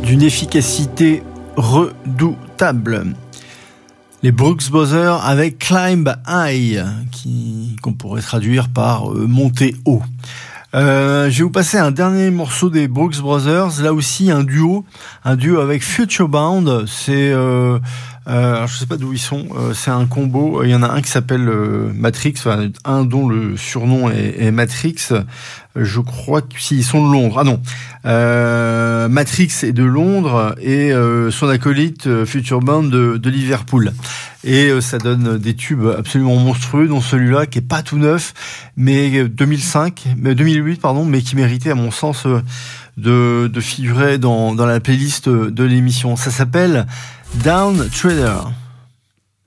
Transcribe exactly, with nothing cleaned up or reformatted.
d'une efficacité redoutable. Les Brooks Brothers avec Climb High, qui, qu'on pourrait traduire par euh, monter haut. Euh, je vais vous passer un dernier morceau des Brooks Brothers, là aussi un duo, un duo avec Future Bound. C'est, euh, euh, je sais pas d'où ils sont, euh, c'est un combo. Il y en a un qui s'appelle euh, Matrix, enfin, un dont le surnom est, est Matrix. Je crois qu'ils sont de Londres. Ah non, euh, Matrix est de Londres et euh, son acolyte euh, Future Bound de, de Liverpool. Et euh, ça donne des tubes absolument monstrueux, dont celui-là qui est pas tout neuf, mais deux mille cinq, mais deux mille huit pardon, mais qui méritait à mon sens euh, de, de figurer dans, dans la playlist de l'émission. Ça s'appelle Down Trader.